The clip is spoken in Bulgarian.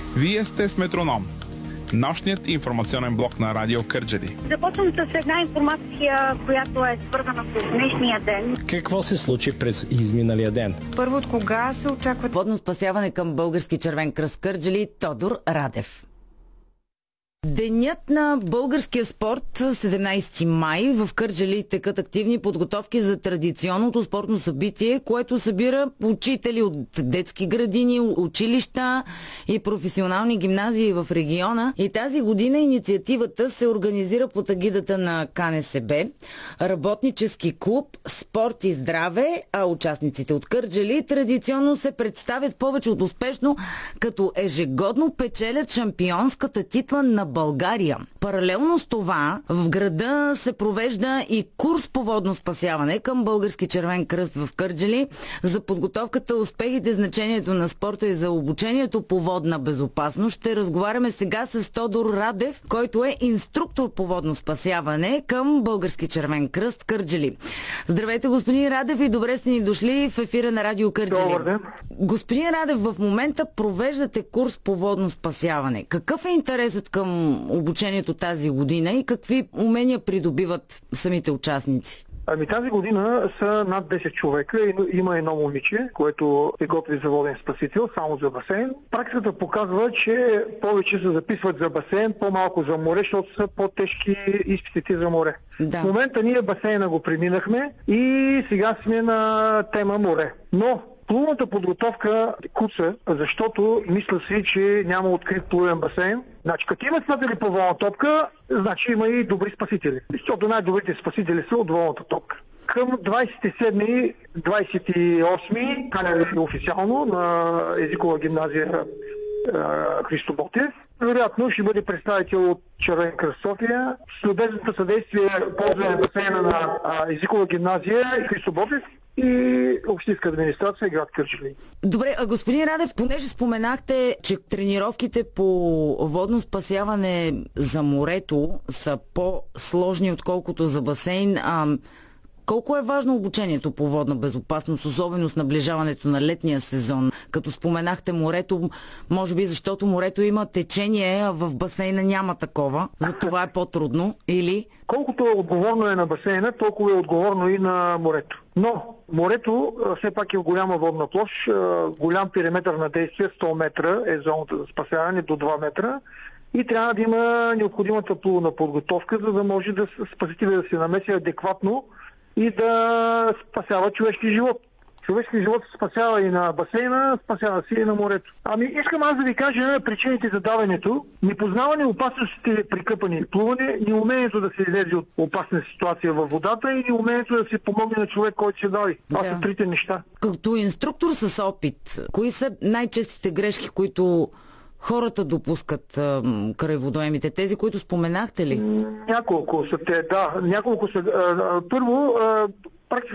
Вие сте с Метроном, нощният информационен блок на Радио Кърджали. Започвам с една информация, която е свързана с днешния ден. Какво се случи през изминалия ден? Първо, от кога се очаква водно спасяване към Български червен кръст Кърджали? Тодор Радев. Денят на българския спорт, 17 май, в Кърджали текат активни подготовки за традиционното спортно събитие, което събира учители от детски градини, училища и професионални гимназии в региона. И тази година инициативата се организира под егидата на КНСБ, работнически клуб "Спорт и здраве", а участниците от Кърджали традиционно се представят повече от успешно, като ежегодно печелят шампионската титла на България. Паралелно с това в града се провежда и курс по водно спасяване към Български червен кръст в Кърджали за подготовката, успехите, значението на спорта и за обучението по водна безопасност. Ще разговаряме сега с Тодор Радев, който е инструктор по водно спасяване към Български червен кръст Кърджали. Здравейте, господин Радев, и добре сте ни дошли в ефира на Радио Кърджали. Добър ден. Господин Радев, в момента провеждате курс по водно спасяване. Какъв е интересът към обучението тази година и какви умения придобиват самите участници? Тази година са над 10 човека. Има едно момиче, което се готви за воден спасител, само за басейн. Практиката показва, че повече се записват за басейн, по-малко за море, защото са по-тежки изпитите за море. Да. В момента ние басейна го преминахме и сега сме на тема море. Но плувната подготовка куца, защото мисля си, че няма открит плувен басейн. Значи, като има спасители по волна топка, значи има и добри спасители. Защото най-добрите спасители са от волната топка. Към 27-28, канали официално на езикова гимназия Христо Ботев, вероятно ще бъде представител от Червен кръст София. С любезното съдействие ползване басейна на езикова гимназия Христо Ботев и общинска администрация град Кърджали. Добре, господин Радев, понеже споменахте, че тренировките по водно спасяване за морето са по-сложни, отколкото за басейн, колко е важно обучението по водна безопасност, особено с наближаването на летния сезон? Като споменахте морето, може би защото морето има течение, а в басейна няма такова, затова е по-трудно, или? Колкото отговорно е на басейна, толкова е отговорно и на морето. Но морето все пак е голяма водна площ, голям периметър на действие, 100 метра е зоната за спасяване до 2 метра. И трябва да има необходимата плувна подготовка, за да може да спасителя да се намеси адекватно и да спасява човешки живот. Човешки живот се спасява и на басейна, спасява се и на морето. Искам аз да ви кажа причините за даването. Непознаване опасностите при къпане и плуване, неумението да се излезе от опасна ситуация във водата и неумението да се помогне на човек, който се дави. Това са трите неща. Като инструктор с опит, кои са най-честите грешки, които хората допускат край водоемите? Тези, които споменахте ли? Няколко са те, да. Няколко са. Първо,